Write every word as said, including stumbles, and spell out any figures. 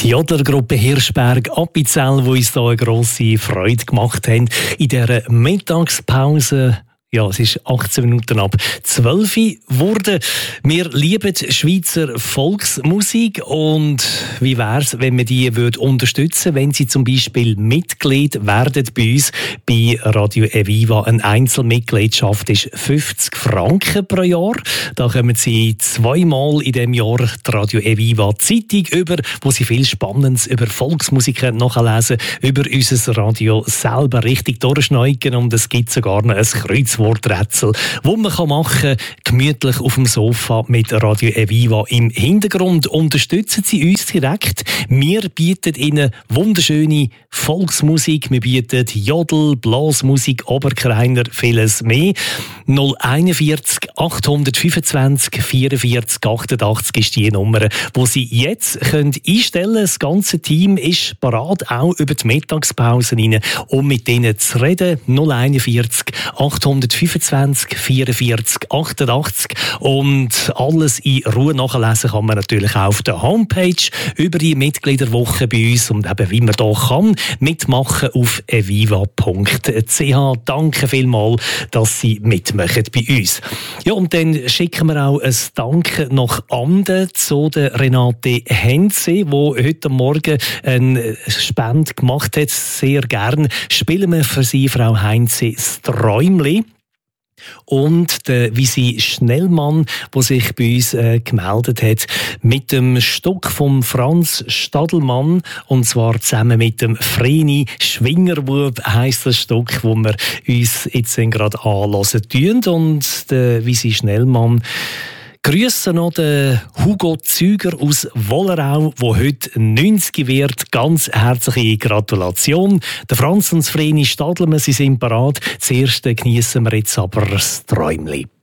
Die Jodlergruppe Hirschberg Appenzell, die uns hier eine grosse Freude gemacht haben in dieser Mittagspause. Ja, es ist achtzehn Minuten ab zwölf Uhr geworden. Wir lieben Schweizer Volksmusik und wie wäre es, wenn wir die würde unterstützen, wenn sie zum Beispiel Mitglied werden bei uns bei Radio Eviva. Eine Einzelmitgliedschaft ist fünfzig Franken pro Jahr. Da kommen Sie zweimal in diesem Jahr die Radio Eviva Zeitung über, wo Sie viel Spannendes über Volksmusik nachlesen, über unser Radio selber richtig durchschneuken und es gibt sogar noch ein Kreuzwort. Worträtsel, wo man machen kann, gemütlich auf dem Sofa mit Radio Eviva im Hintergrund. Unterstützen Sie uns direkt. Wir bieten Ihnen wunderschöne Volksmusik, wir bieten Jodel, Blasmusik, Oberkreiner, vieles mehr. null einundvierzig achthundertfünfundzwanzig vierundvierzig achtundachtzig ist die Nummer, die Sie jetzt können einstellen können. Das ganze Team ist bereit, auch über die Mittagspause rein, um mit Ihnen zu reden. null einundvierzig achthundertfünfundzwanzig vierundvierzig achtundachtzig und alles in Ruhe nachlesen kann man natürlich auch auf der Homepage über die Mitgliederwoche bei uns und eben wie man da kann mitmachen auf eviva punkt c h. Danke vielmals, dass Sie mitmachen bei uns. Ja, und dann schicken wir auch ein Danke nach Amden zu der Renate Henze, die heute Morgen eine Spende gemacht hat. Sehr gern spielen wir für Sie, Frau Henze, das Träumli. Und der Visi Schnellmann, der sich bei uns äh, gemeldet hat, mit dem Stück von Franz Stadelmann, und zwar zusammen mit dem Vreni Schwingerbub heisst das Stück, das wir uns jetzt gerade anhören tun. Und der Visi Schnellmann grüße noch den Hugo Züger aus Wollerau, der heute neunzig wird. Ganz herzliche Gratulation. Der Franz und das Vreni Stadelmann, sie sind parat. Zuerst geniessen wir jetzt aber das Träumli.